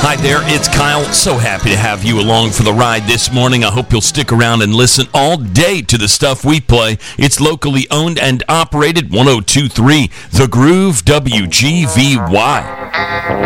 Hi there, it's Kyle. So happy to have you along for the ride this morning. I hope you'll stick around and listen all day to the stuff we play. It's locally owned and operated, 102.3 The Groove WGVY.